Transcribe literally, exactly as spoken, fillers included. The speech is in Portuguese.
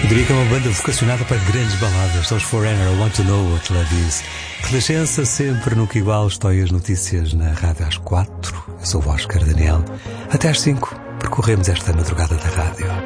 Eu diria que é uma banda vocacionada para grandes baladas. São os Foreigner, I Want to Know What Love Is. Renascença, sempre nunca igual. Estou aí as notícias na rádio às quatro. Eu sou o Oscar Daniel. Até às cinco, percorremos esta madrugada da rádio.